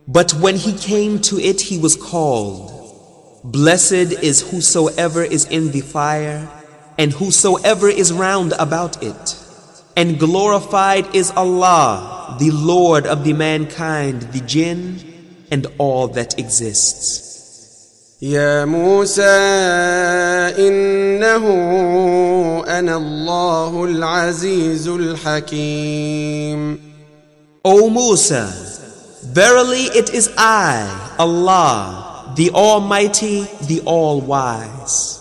But when he came to it, he was called, "Blessed is whosoever is in the fire, and whosoever is round about it. And glorified is Allah, the Lord of the mankind, the jinn, and all that exists." يا موسى إنه أنا الله العزيز الحكيم. O Musa, verily it is I, Allah, the Almighty, the All-Wise.